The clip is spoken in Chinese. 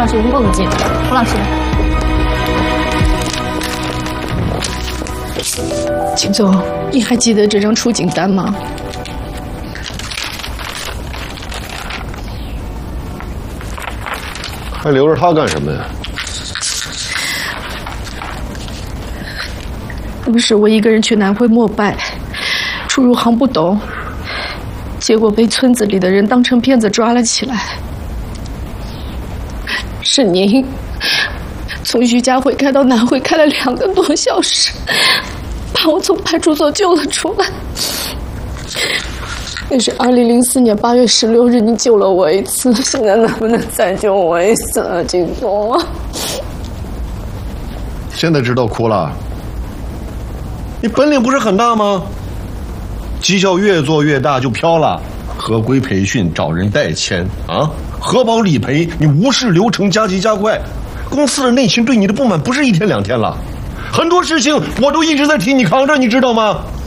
老师，我们报个警。胡老师， 秦总，你还记得这张出警单吗？ 还留着他干什么呀？ 不是我一个人去南汇膜拜，出入行不懂，结果被村子里的人当成骗子抓了起来。是您从徐家汇开到南汇开了2个多小时，把我从派出所救了出来。那是2004年8月16日，你救了我一次，现在能不能再救我一次啊，金总啊？ 现在知道哭了？你本领不是很大吗？绩效越做越大就飘了，合规培训找人代签啊，核保理赔你无视流程加急加快，公司的内情对你的不满不是1天2天了，很多事情我都一直在替你扛着，你知道吗？